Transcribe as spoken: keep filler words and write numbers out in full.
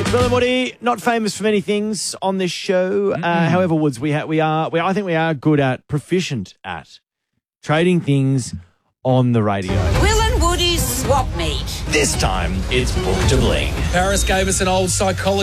Will and Woody, not famous for many things on this show. Uh, however, Woods, we ha- we are we I think we are good at, proficient at trading things on the radio. Will and Woody's swap meet. This time, it's book to bling. Paris gave us an old psychology